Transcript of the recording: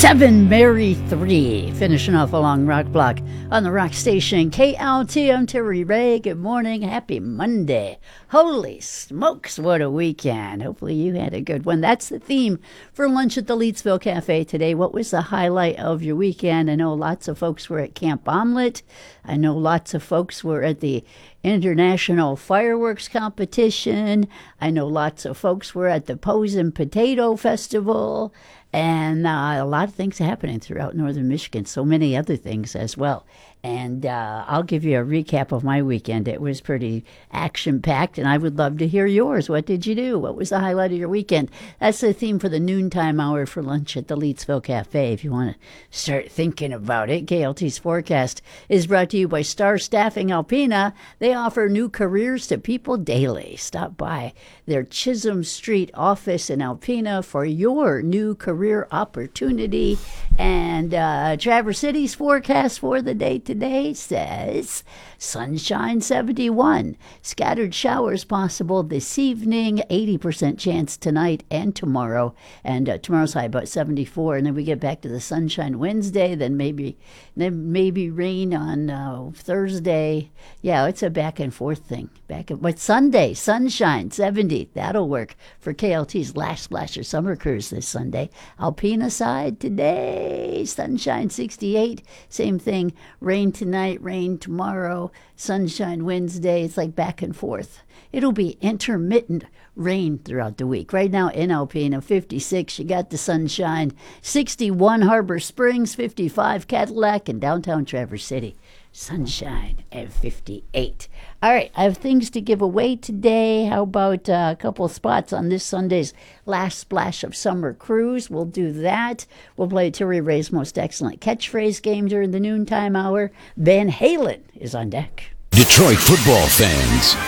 7 Mary 3, finishing off a long rock block on the rock station KLT. I'm Terry Ray. Good morning. Happy Monday. Holy smokes, what a weekend. Hopefully you had a good one. That's the theme for lunch at the Leetsville Cafe today. What was the highlight of your weekend? I know lots of folks were at Camp Omelet. I know lots of folks were at the International Fireworks Competition. I know lots of folks were at the Posen Potato Festival. And a lot of things happening throughout northern Michigan, so many other things as well. And I'll give you a recap of my weekend. It was pretty action-packed, and I would love to hear yours. What did you do? What was the highlight of your weekend? That's the theme for the noontime hour for lunch at the Leetsville Cafe, if you want to start thinking about it. KLT's forecast is brought to you by Star Staffing Alpena. They offer new careers to people daily. Stop by their Chisholm Street office in Alpena for your new career opportunity. And Traverse City's forecast for the day today says sunshine 71, scattered showers possible this evening, 80% chance tonight and tomorrow, and tomorrow's high about 74, and then we get back to the sunshine Wednesday, then maybe rain on Thursday. Yeah, it's a back and forth thing. But Sunday, sunshine 70, that'll work for KLT's last splasher summer cruise this Sunday. Alpena side today, sunshine 68, same thing, rain tonight, rain tomorrow, sunshine Wednesday. It's like back and forth. It'll be intermittent rain throughout the week. Right now in Alpena, 56, you got the sunshine, 61 Harbor Springs, 55 Cadillac, and downtown Traverse City, sunshine at 58. All right, I have things to give away today. How about a couple spots on this Sunday's last splash of summer cruise? We'll do that. We'll play Terry Ray's most excellent catchphrase game during the noontime hour. Van Halen is on deck. Detroit football fans,